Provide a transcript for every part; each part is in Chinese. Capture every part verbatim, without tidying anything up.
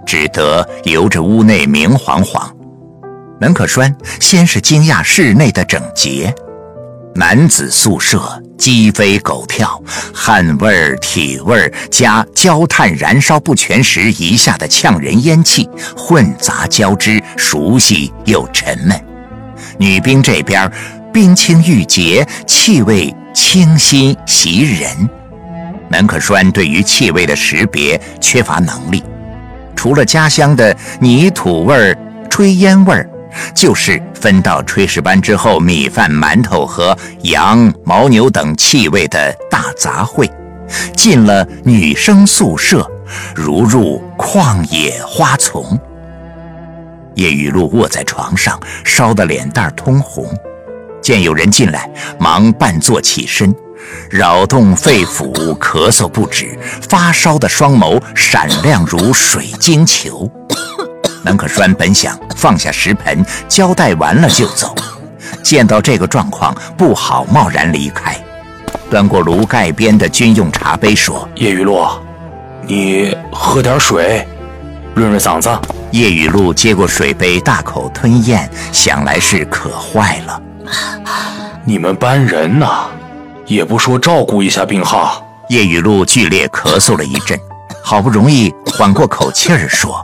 只得留着屋内明晃晃。门可栓先是惊讶室内的整洁，男子宿舍鸡飞狗跳，汗味儿、体味儿加焦炭燃烧不全时遗下的呛人烟气混杂交织，熟悉又沉闷。女兵这边冰清玉洁，气味清新袭人。门可栓对于气味的识别缺乏能力，除了家乡的泥土味儿、炊烟味儿，就是分到炊事班之后米饭、馒头和羊、牦牛等气味的大杂烩。进了女生宿舍，如入旷野花丛。叶雨露卧在床上，烧得脸蛋通红，见有人进来，忙半坐起身，扰动肺腑，咳嗽不止，发烧的双眸闪亮如水晶球。门可栓本想放下食盆，交代完了就走，见到这个状况，不好贸然离开，端过炉盖边的军用茶杯说： 叶雨露，你喝点水润润嗓子。 叶雨露接过水杯，大口吞咽，想来是渴坏了。 你们班人呢，也不说照顾一下病号。 叶雨露剧烈咳嗽了一阵，好不容易缓过口气儿说：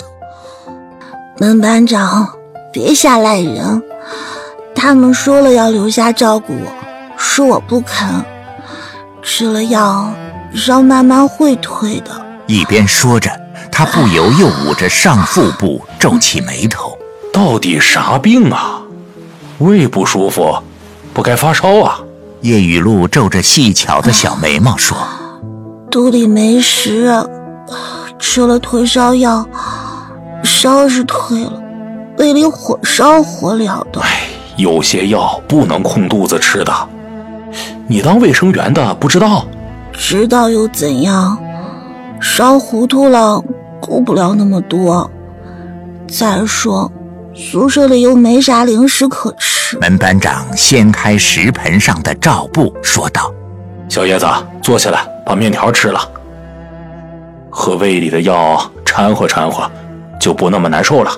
门班长，别瞎赖人，他们说了要留下照顾我，是我不肯，吃了药伤慢慢会退的。 一边说着，他不由又捂着上腹部，皱起眉头。 到底啥病啊？胃不舒服，不该发烧啊？ 叶雨露皱着细巧的小眉毛说： 肚里没食，吃了退烧药，烧是退了，胃里火烧火燎的。 哎，有些药不能空肚子吃的，你当卫生员的不知道？ 知道又怎样？烧糊涂了，顾不了那么多。再说宿舍里又没啥零食可吃。 门班长掀开食盆上的罩布说道： 小叶子，坐下来把面条吃了，和胃里的药掺和掺和，就不那么难受了。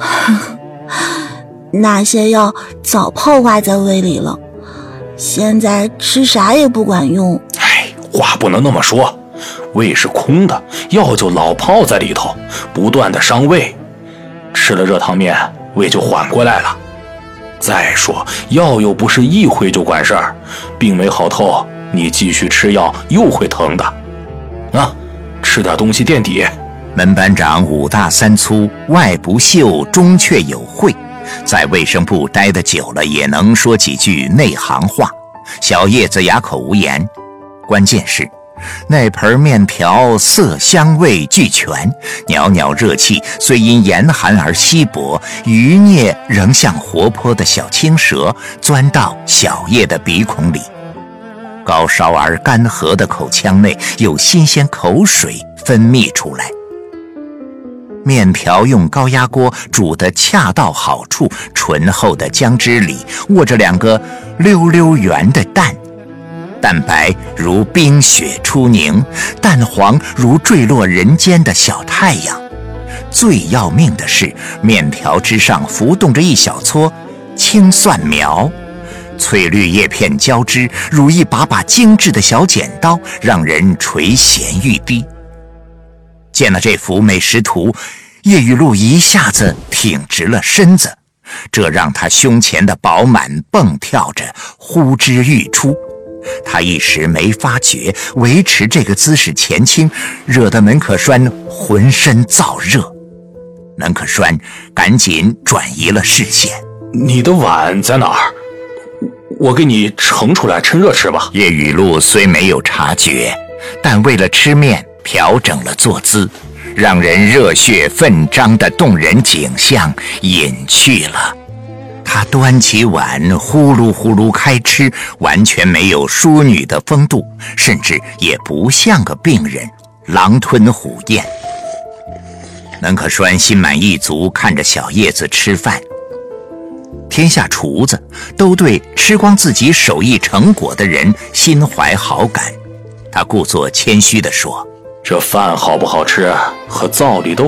那些药早泡化在胃里了，现在吃啥也不管用。 哎，话不能那么说，胃是空的，药就老泡在里头，不断的伤胃，吃了热汤面，胃就缓过来了。再说药又不是一回就管事儿，病没好透，你继续吃药又会疼的。啊，吃点东西垫底。 门班长五大三粗，外不秀，中却有慧，在卫生部待得久了，也能说几句内行话。小叶子哑口无言，关键是那盆面条色香味俱全，袅袅热气虽因严寒而稀薄，余孽仍像活泼的小青蛇钻到小叶的鼻孔里。高烧而干涸的口腔内有新鲜口水分泌出来。面条用高压锅煮得恰到好处，醇厚的姜汁里握着两个溜溜圆的蛋，蛋白如冰雪初凝，蛋黄如坠落人间的小太阳。最要命的是，面条之上浮动着一小撮青蒜苗，翠绿叶片交织，如一把把精致的小剪刀，让人垂涎欲滴。见了这幅美食图，叶雨露一下子挺直了身子，这让他胸前的饱满蹦跳着，呼之欲出。他一时没发觉，维持这个姿势前倾，惹得门可栓浑身燥热。门可栓赶紧转移了视线。 你的碗在哪儿？我给你盛出来，趁热吃吧。 叶雨露虽没有察觉，但为了吃面调整了坐姿，让人热血奋张的动人景象隐去了。他端起碗呼噜呼噜开吃，完全没有淑女的风度，甚至也不像个病人，狼吞虎咽。门可栓心满意足看着小叶子吃饭。天下厨子都对吃光自己手艺成果的人心怀好感，他故作谦虚地说： 这饭好不好吃和灶里的